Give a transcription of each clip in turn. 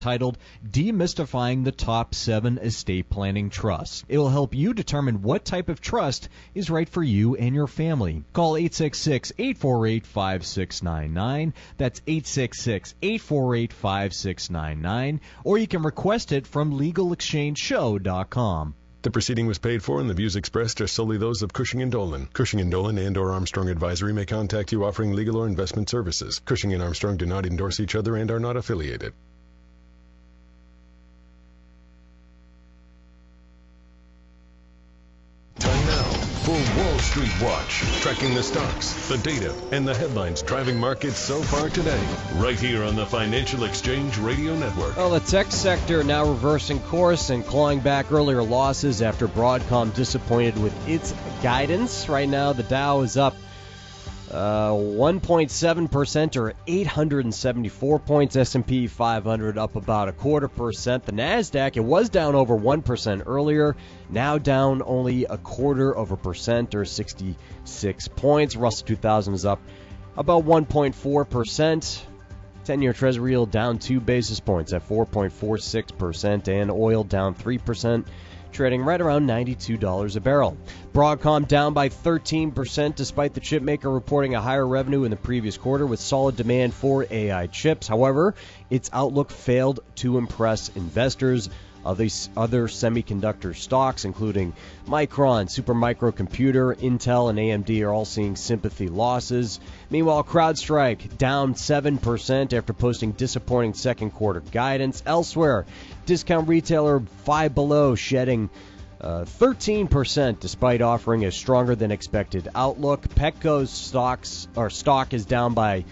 titled Demystifying the Top 7 Estate Planning Trusts. It will help you determine what type of trust is right for you and your family. Call 866-848-5699. That's 866-848-5699. Or you can request it from LegalExchangeShow.com. The proceeding was paid for and the views expressed are solely those of Cushing & Dolan. Cushing & Dolan and or Armstrong Advisory may contact you offering legal or investment services. Cushing & Armstrong do not endorse each other and are not affiliated. Time now for Wall Street Watch, tracking the stocks, the data, and the headlines driving markets so far today, right here on the Financial Exchange Radio Network. Well, the tech sector now reversing course and clawing back earlier losses after Broadcom disappointed with its guidance. Right now, the Dow is up 1.7% or 874 points. S&P 500 up about 0.25%. The NASDAQ, it was down over 1% earlier, now down only 0.25% or 66 points. Russell 2000 is up about 1.4%. 10-year Treasury yield down 2 basis points at 4.46%, and oil down 3%. Trading right around $92 a barrel. Broadcom down by 13% despite the chipmaker reporting a higher revenue in the previous quarter with solid demand for AI chips. However, its outlook failed to impress investors. Other semiconductor stocks, including Micron, Supermicro Computer, Intel, and AMD, are all seeing sympathy losses. Meanwhile, CrowdStrike down 7% after posting disappointing second quarter guidance. Elsewhere, discount retailer Five Below shedding 13% despite offering a stronger than expected outlook. Petco's stock is down by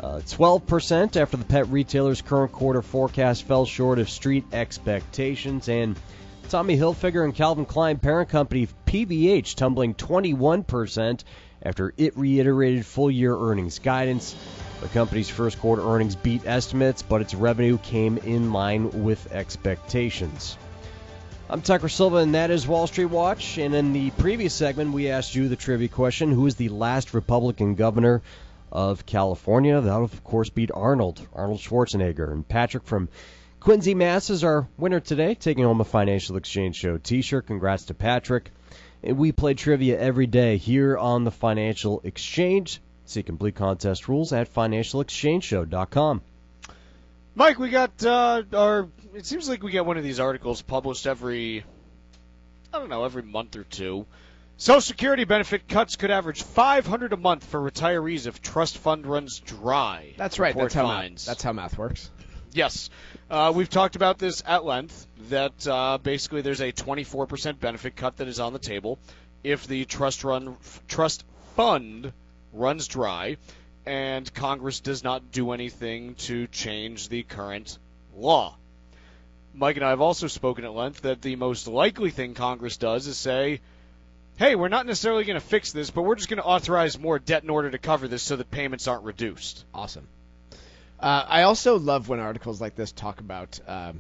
12% after the pet retailer's current quarter forecast fell short of street expectations. And Tommy Hilfiger and Calvin Klein parent company PVH tumbling 21% after it reiterated full-year earnings guidance. The company's first quarter earnings beat estimates, but its revenue came in line with expectations. I'm Tucker Silva, and that is Wall Street Watch. And in the previous segment, we asked you the trivia question: who is the last Republican governor of California? That would, of course, be Arnold Schwarzenegger. And Patrick from Quincy, Mass. is our winner today, taking home a Financial Exchange Show t-shirt. Congrats to Patrick. And we play trivia every day here on the Financial Exchange. See complete contest rules at financialexchangeshow.com. Mike, we got it seems like we get one of these articles published every month or two. Social Security benefit cuts could average $500 a month for retirees if trust fund runs dry. That's right. That's how math works. Yes. We've talked about this at length, that basically there's a 24% benefit cut that is on the table if the trust fund runs dry and Congress does not do anything to change the current law. Mike and I have also spoken at length that the most likely thing Congress does is say, hey, we're not necessarily going to fix this, but we're just going to authorize more debt in order to cover this so that payments aren't reduced. Awesome. I also love when articles like this talk about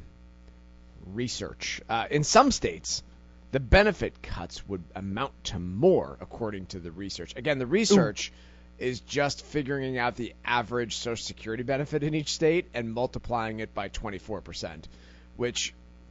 research. In some states, the benefit cuts would amount to more, according to the research. Again, the research is just figuring out the average Social Security benefit in each state and multiplying it by 24%, which,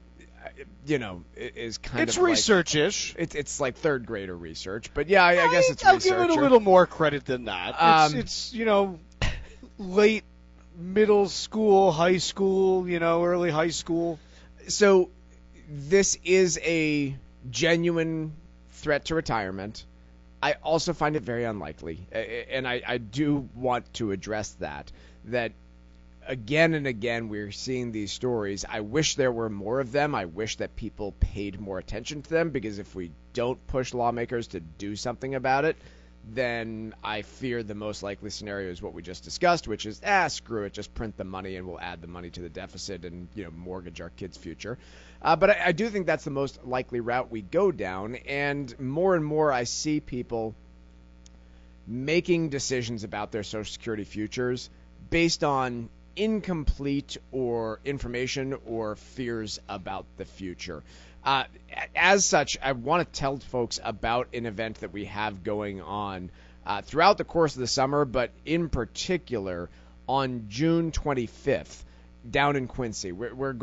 is kind of It's research-ish. It's like third grader research, but yeah, I guess it's I'll research. give it a little more credit than that. It's late middle school, high school, early high school. So this is a genuine threat to retirement. I also find it very unlikely, and I do want to address that again and again we're seeing these stories. I wish there were more of them. I wish that people paid more attention to them, because if we don't push lawmakers to do something about it, then I fear the most likely scenario is what we just discussed, which is, screw it, just print the money and we'll add the money to the deficit and mortgage our kids' future. But I do think that's the most likely route we go down, and more I see people making decisions about their Social Security futures based on incomplete or information or fears about the future. As such, I want to tell folks about an event that we have going on throughout the course of the summer, but in particular on June 25th down in Quincy. We're